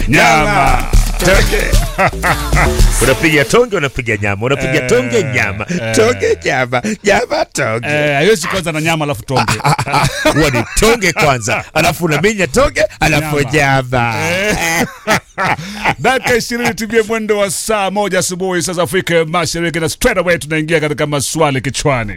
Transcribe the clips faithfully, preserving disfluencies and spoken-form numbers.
nyama. Tonge. Unapiga tonge, unapiga nyama, unapiga tonge nyama, tonge nyama, nyama tonge. Eh, haiwezi kwanza na nyama alafu tonge. Huwa ni tonge kwanza, alafu unaminya tonge, alafu nyama. Dakika ishirini tibie mwendo wa saa moja asubuhi sasa Afrika Mashariki, na straight away tunaingia katika maswali kichwani.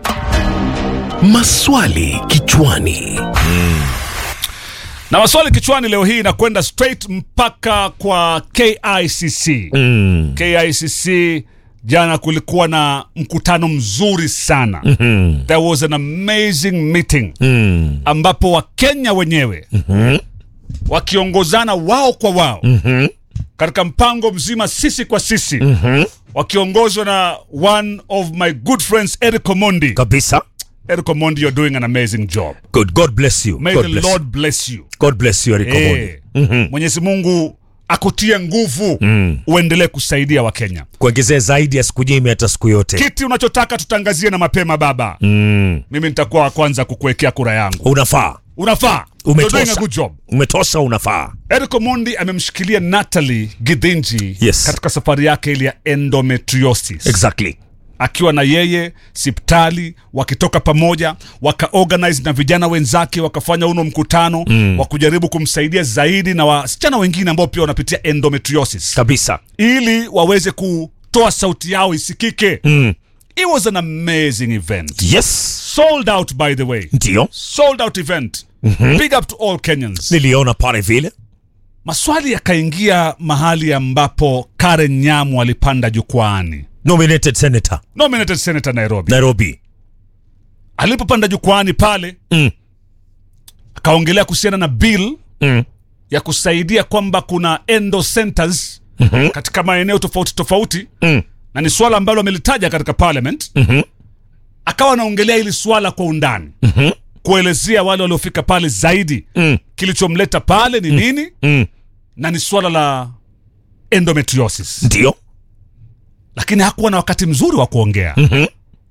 Maswali kichwani. Mm. Na maswali kichwani leo hii inakwenda straight mpaka kwa K I C C. Mm. K I C C jana kulikuwa na mkutano mzuri sana. Mm-hmm. There was an amazing meeting. Mm. Ambapo Wakenya wenyewe Mm-hmm. wakiongozana wao kwa wao. Mm-hmm. Katika mpango mzima sisi kwa sisi. Mm-hmm. Wakiongozwa na one of my good friends Eric Omondi. Kabisa. Eric Omondi, you're doing an amazing job. Good. God bless you. May God the bless Lord you. bless you. God bless you, Eric Omondi. Eh, Mm-hmm. Mwenyezi Mungu akutie nguvu. Mm. Uendelee kusaidia Wakenya. Kuongezea zaidi ya siku nyingi hata siku yote. Kiti unachotaka tutangazie na mapema baba. Mm. Mimi nitakuwa wa kwanza kukuwekea kura yangu. Unafaa. Unafaa. You're doing a Umetosha. good job. Umetosha, unafaa. Eric Omondi amemshikilia Natalie Githinji Yes. katika safari yake ile ya endometriosis. Exactly. Akiwa na yeye sipitali, wakitoka pamoja, waka-organize na vijana wenzake, wakafanya uno mkutano mm. wa kujaribu kumsaidia zaidi na wasichana wengine ambao pia wanapitia endometriosis. Kabisa. Ili waweze kutoa sauti yao isikike. Mm. It was an amazing event. Yes. Sold out, by the way. Ndio. Sold out event. Mm-hmm. Big up to all Kenyans. Niliona pale vile. Maswali yakaingia mahali ambapo Karen Nyamu alipanda jukwaani. Nominated senator. Nominated senator Nairobi. Nairobi. Alipopanda jukwaani pale, Mm. akaongelea kuhusiana na bill Mm. ya kusaidia kwamba kuna endo centers Mm-hmm. katika maeneo tofauti tofauti. Mm. Na ni swala ambalo amelitaja katika parliament. Mm-hmm. Akawa anaongelea hili swala kwa undani. Mm-hmm. Kuelezea wale waliofika pale zaidi. Mm. Kilichomleta pale ni nini? Mm. Na ni swala la endometriosis. Ndio. Lakini hakuwa na wakati mzuri wa kuongea. Mm-hmm.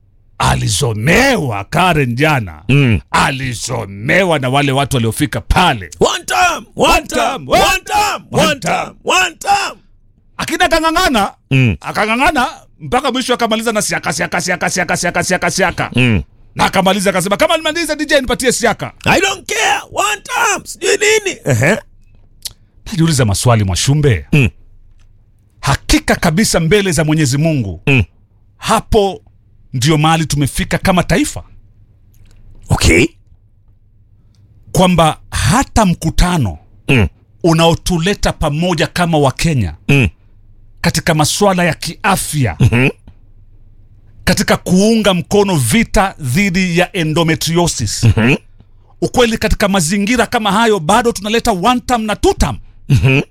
Alizomewa Karen jana. Mm. Alizomewa na wale watu waliofika pale. One time, one time, one time, one time, one time. Akina akang'ang'ana. Mm. Akang'ang'ana mpaka mwisho akamaliza na siaka siaka siaka siaka siaka siaka siaka. Mm. Na akamaliza akasema kama nimaliza D J nipatie siaka. I don't care. One time. Sijui nini. Ehe. Najiuliza maswali Mwashumbe. Mm. Hakika kabisa mbele za Mwenyezi Mungu. Mm. Hapo ndio mahali tumefika kama taifa. Okay. Kwamba hata mkutano Mm. unaotuleta pamoja kama Wakenya Mm. katika masuala ya kiafya, Mm-hmm. katika kuunga mkono vita dhidi ya endometriosis. Mm-hmm. Ukweli katika mazingira kama hayo bado tunaleta one term na two term. Mm-hmm.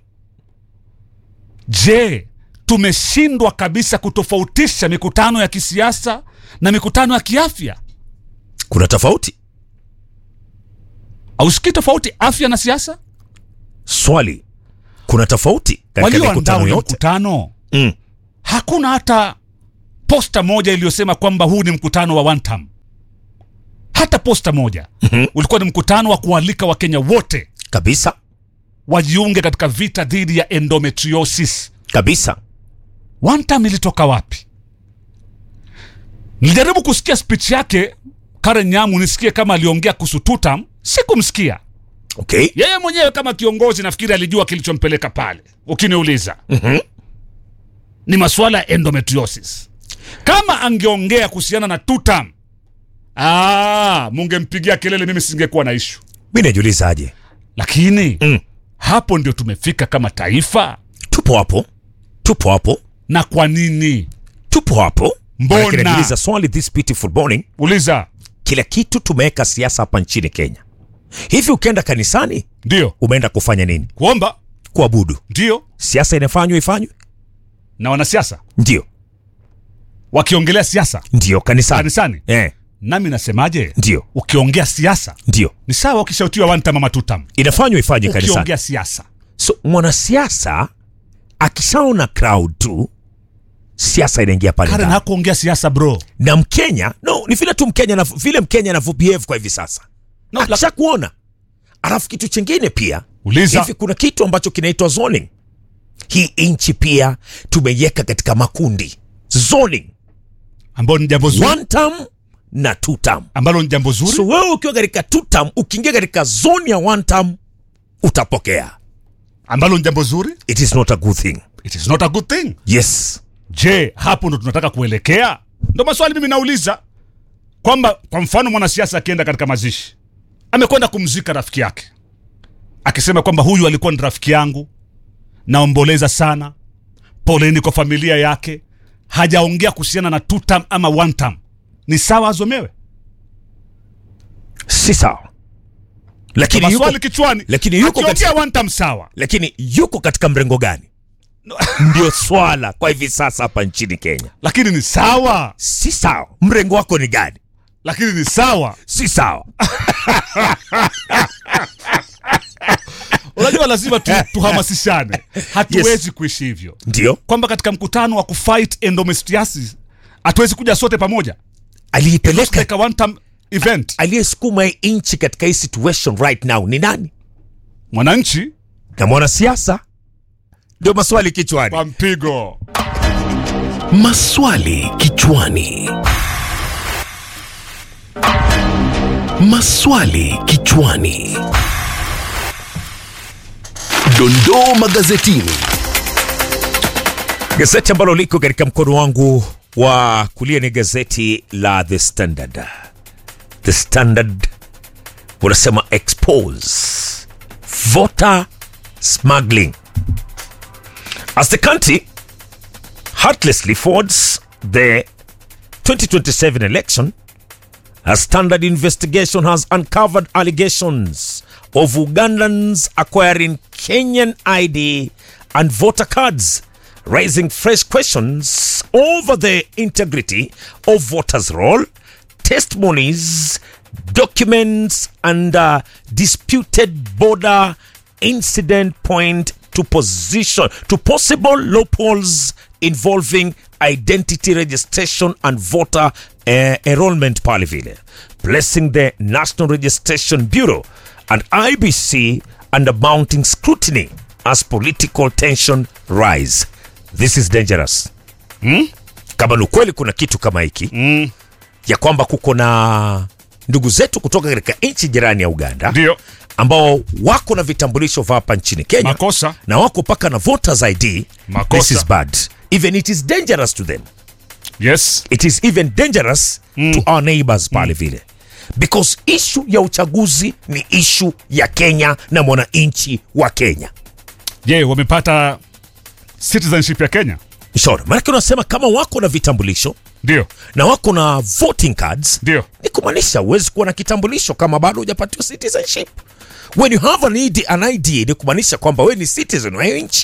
Je, tumeshindwa kabisa kutofautisha mikutano ya kisiasa na mikutano ya kiafya? Kuna tofauti. Hausikii tofauti afya na siasa? Swali. Kuna tofauti katika mikutano yote. Mkutano. Mm. Hakuna hata posta moja iliyosema kwamba huu ni mkutano wa one term. Hata posta moja. Mm-hmm. Ulikuwa ni mkutano wa kualika Wakenya wote Kabisa. wajiunge katika vita dhidi ya endometriosis. Kabisa. One term ilitoka wapi? Nilijaribu kusikia speech yake Karen Nyamu, nisikie kama aliongea kuhusu two term. Sikumsikia. Okay. Yeye mwenyewe kama kiongozi nafikiri alijua kilichompeleka pale. Ukiniuliza. Mhm. Ni masuala ya endometriosis. Kama angeongea kuhusiana na two term, ah, mungempigia kelele, mimi singekuwa na issue. Mimi najiuliza aje. Lakini Mm. hapo ndio tumefika kama taifa. Tupo hapo. Tupo hapo. Na kwa nini? Tupo hapo. Mbona? Najiuliza swali this beautiful morning. Uliza. Kila kitu tumeweka siasa hapa nchini Kenya. Hivi ukienda kanisani, Ndio. umeenda kufanya nini? Kuomba. Kuabudu. Ndio. Siasa inafanywa ifanywe? Na wanasiasa Ndio. wakiongelea siasa Ndio kanisani. kanisani. Eh. Nami nasemaje? Ndio. Ukiongea siasa Ndio. ni sawa ukishautiwa one term ama two term. Inafanywa ifanye kanisani. Ukiongea siasa. So mwanasiasa akishaona crowd tu, siasa inaingia pale Karen ndani. hakuongea siasa bro. Na Mkenya, no, ni vile tu Mkenya na vile Mkenya na behave kwa hivi sasa. No, Akisha kuona Alafu kitu chingine pia, Uliza. hivi kuna kitu ambacho kinaitwa zoning. Hii nchi pia tumeiweka katika makundi. Zoning. Ambalo ni jambo zuri. One term na two term. Ambalo ni jambo zuri. So wewe ukiwa katika two term, ukiingia katika zone ya one term, utapokea. Ambalo ni jambo zuri. It is not a good thing. It is not a good thing. Yes. Je, hapo ndo tunataka kuelekea? Ndo maswali mimi nauliza. Kwamba kwa mfano mwanasiasa akienda katika mazishi, amekwenda kumzika rafiki yake, akisema kwamba huyu alikuwa ni rafiki yangu, naomboleza sana, poleni kwa familia yake, hajaongea kuhusiana na two term ama one term, ni sawa azomewe? Si sawa. Lakini yuko maswali kichwani. Lakini yuko katika one term sawa. Lakini yuko katika mrengo gani? Ndio swala kwa hivi sasa hapa nchini Kenya. Lakini ni sawa. Si sawa. Mrengo wako ni gani? Lakini ni sawa. Si sawa. Unajua lazima tu, tuhamasishane. Hatuwezi yes. kuishi hivyo. Ndio. Kwamba katika mkutano wa kufight endometriosis hatuwezi kuja sote pamoja. Aliipeleka like a one time event. Aliyesukuma nchi katika hii situation right now ni nani? Mwananchi na mwanasiasa. Ndio maswali kichwani. Kwa mpigo. Maswali kichwani. Maswali kichwani. Dondoo magazetini. Gazeti ambalo liko katika mkono wangu wa kulia ni gazeti la The Standard. The Standard unasema expose voter smuggling as the country heartlessly forwards the twenty twenty-seven election. A Standard investigation has uncovered allegations of Ugandans acquiring Kenyan I D and voter cards, raising fresh questions over the integrity of voters' roll, testimonies, documents, and uh, disputed border incident point to position to possible loopholes involving identity registration and voter uh, enrollment pale vile, placing the National Registration Bureau and I B C under mounting scrutiny as political tension rise. This is dangerous. Hmm? Kama ni kweli kuna kitu kama hiki hmm. ya kwamba kuko na ndugu zetu kutoka katika nchi jirani ya Uganda, ndio ambao wako na vitambulisho vya hapa nchini Kenya, makosa, na wako paka na voters I D, makosa. This is bad. Even it is dangerous to them. Yes. It is even dangerous mm. to our neighbors pale vile. Mm. Because issue ya uchaguzi ni issue ya Kenya na mwananchi wa Kenya. Je, yeah, wamepata citizenship ya Kenya? Sure. Maana unasema kama wako na vitambulisho, ndio, na wako na voting cards, ndio, ni kumaanisha huwezi kuwa na kitambulisho kama bado hujapatiwa citizenship. When you have an I D, an I D ni kumaanisha kwamba wewe ni citizen wa nchi.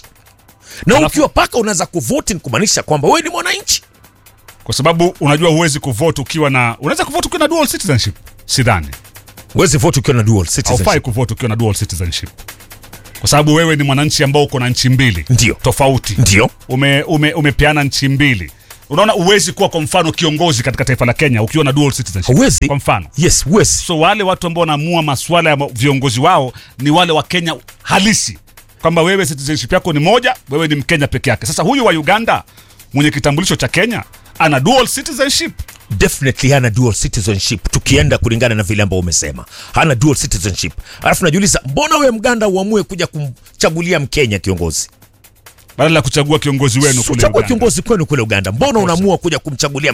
Na Alafu, ukiwa paka unaweza kuvote ni kumaanisha kwamba wewe ni mwananchi. Kwa sababu unajua huwezi kuvote ukiwa na, unaweza kuvote ukiwa na dual citizenship. Sidhani. Huwezi vote ukiwa na dual citizenship. Haufai kuvote ukiwa na dual citizenship. Kwa sababu wewe ni mwananchi ambao uko na nchi mbili. Ndio. Tofauti. Ndio. Ume, ume, umepeana nchi mbili. Unaona uwezi kuwa kwa mfano kiongozi katika taifa la Kenya ukiwa na dual citizenship. Uwezi. Kwa mfano. Yes, uwezi. So wale watu ambao wanaamua masuala ya viongozi wao ni wale wa Kenya halisi. Kwamba wewe citizenship yako ni moja, wewe ni Mkenya peke yake. Sasa huyu wa Uganda mwenye kitambulisho cha Kenya ana dual citizenship. Definitely hana dual citizenship, tukienda kulingana na vile ambao umesema. Hana dual citizenship. Alafu najiuliza mbona wewe Mganda uamue kuja kumchagulia Mkenya kiongozi? Badala ya kuchagua kiongozi wenu kule Uganda. Kuchagua kiongozi kwenu kule Uganda. Mbona unaamua kuja kumchagulia